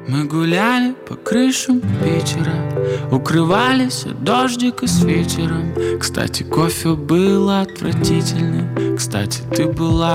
Мы гуляли по крышам Питера, укрывались от дождика с ветером. Кстати, кофе было отвратительным. Кстати, ты была